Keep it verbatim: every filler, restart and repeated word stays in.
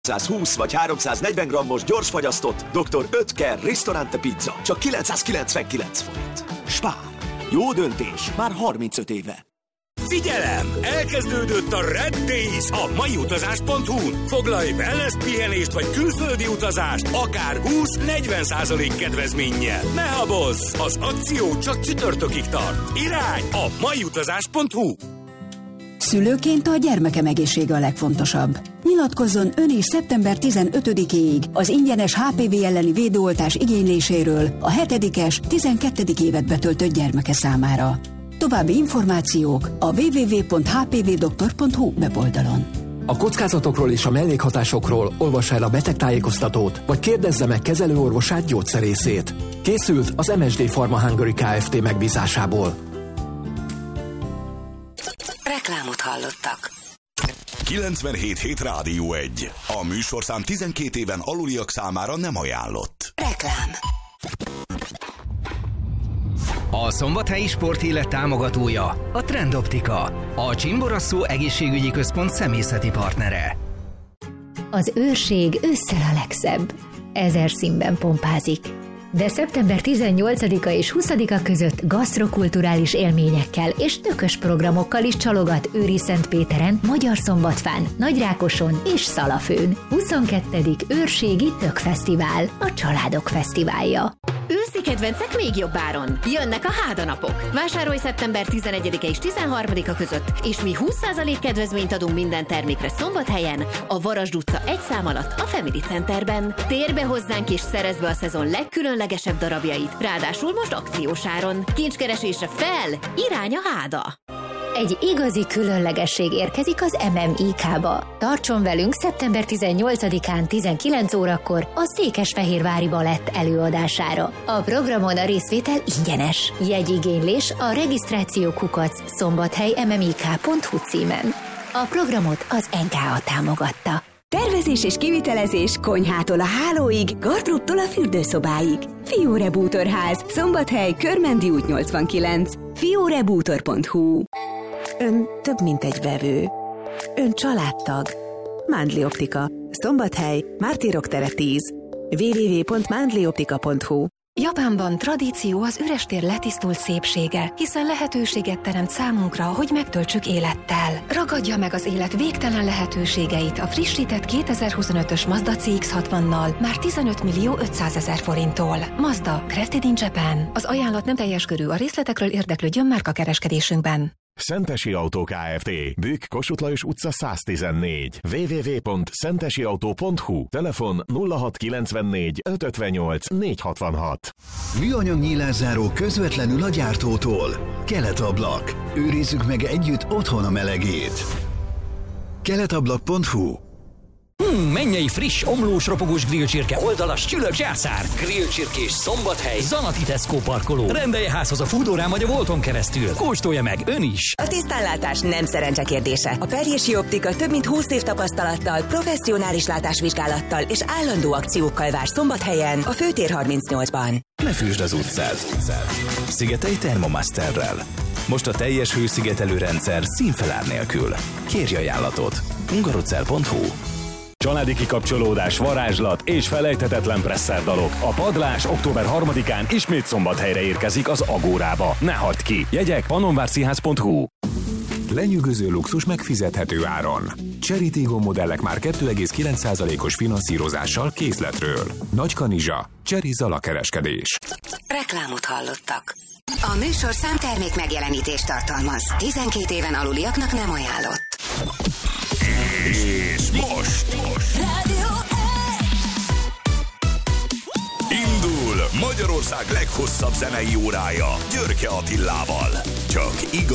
háromszázhúsz vagy háromszáznegyven grammos gyorsfagyasztott doktor Oetker Ristorante Pizza. Csak kilencszázkilencvenkilenc forint. Spár. Jó döntés. Már harmincöt éve. Figyelem! Elkezdődött a Red Days a mai utazás pont hu-n. Foglalj wellness pihenést vagy külföldi utazást, akár húsz-negyven százalék kedvezménnyel. Ne habozz! Az akció csak csütörtökig tart. Irány a mai utazás pont hu. Szülőként a gyermekem egészsége a legfontosabb. Nyilatkozzon ön is szeptember tizenötödikéig az ingyenes há pé vé elleni védőoltás igényléséről a hetedikes, tizenkettedik évet betöltött gyermeke számára. További információk a double-u double-u double-u pont h p v doktor pont h u weboldalon. A kockázatokról és a mellékhatásokról olvassa el a betegtájékoztatót, vagy kérdezze meg kezelőorvosát, gyógyszerészét. Készült az em es dé Pharma Hungary Kft. Megbízásából. Reklámot hallottak. kilencvenhét hét Rádió egy. A műsorszám tizenkét éven aluliak számára nem ajánlott. Reklám. A Szombathelyi Sportélet támogatója a Trend Optika, a Csimborasszó egészségügyi központ személyzeti partnere. Az őrség ősszel a legszebb. Ezer színben pompázik. De szeptember tizennyolcadika és huszadika között gasztrokulturális élményekkel és tökös programokkal is csalogat Őriszentpéteren, Magyarszombatfán, Nagyrákoson és Szalafőn. huszonkettő Őrségi Tökfesztivál, a családok fesztiválja. Őszi kedvencek még jobb áron. Jönnek a hádanapok. Vásárolj szeptember tizenegyedike és tizenharmadika között, és mi húsz százalék kedvezményt adunk minden termékre Szombathelyen, a Varasd utca egy szám alatt a Family Centerben. Térj be hozzánk és szerezd be a szezon legkülönlegesebb darabjait, ráadásul most akciós áron. Kincskeresésre fel, irány a Háda! Egy igazi különlegesség érkezik az em em i ká-ba. Tartson velünk szeptember tizennyolcadikán tizenkilenc órakor a Székesfehérvári Balett előadására. A programon a részvétel ingyenes. Jegyigénylés a regisztráció kukac szombathely em em i ká pont hu címen. A programot az en ká á támogatta. Tervezés és kivitelezés konyhától a hálóig, gardróbtól a fürdőszobáig. Fiore Bútorház, Szombathely, Körmendi út nyolcvankilenc. fiore bútor pont hu. Ön több, mint egy vevő. Ön családtag. Mándli Optika. Szombathely, Mártírok tere tíz. double-u double-u double-u pont mándli optika pont hu. Japánban tradíció az üres tér letisztult szépsége, hiszen lehetőséget teremt számunkra, hogy megtöltsük élettel. Ragadja meg az élet végtelen lehetőségeit a frissített kétezer-huszonötös Mazda cé iksz hatvannal már tizenöt millió ötszázezer forinttól. Mazda, crafted in Japan. Az ajánlat nem teljes körű, a részletekről érdeklődjön márkakereskedésünkben. Szentesi Autó Kft. Bükk Kossuth Lajos utca száztizennégy. double-u double-u double-u pont szentesi autó pont hu. Telefon nulla hat kilencvennégy öt ötvennyolc négy hatvanhat. Műanyag nyílászáró közvetlenül a gyártótól. Keletablak. Őrizzük meg együtt otthon a melegét. keletablak pont hu. Hmm, mennyei friss, omlós, ropogós grillcsirke, oldalas, csülök, császár, grillcsirkés, Szombathely, Zanati Tesco parkoló. Rendelje házhoz a Foodorán vagy a Volton keresztül. Kóstolja meg ön is! A tisztánlátás nem szerencse kérdése. A Perjési Optika több mint húsz év tapasztalattal, professzionális látásvizsgálattal és állandó akciókkal vár Szombathelyen, a Főtér harmincnyolcban. Ne fűsd az utcát! Szigetelj Thermomasterrel. Most a teljes hőszigetelő rendszer színfelár nélkül. Kérj ajánlatot! hungarocell pont hu. Családi kikapcsolódás, varázslat és felejthetetlen presszerdalok. A Padlás október harmadikán ismét Szombathelyre érkezik az Agórába. Ne hagyd ki! Jegyek pannonvárszínház pont hu. Lenyűgöző luxus megfizethető áron. Cherry Tiggo modellek már kettő egész kilenc százalékos finanszírozással készletről. Nagykanizsa, Cherry Zala kereskedés. Reklámot hallottak. A műsorszám termék megjelenítést tartalmaz. tizenkét éven aluliaknak nem ajánlott. És most, most. Indul Magyarország leghosszabb zenei órája Györke Attilával. Csak igaz.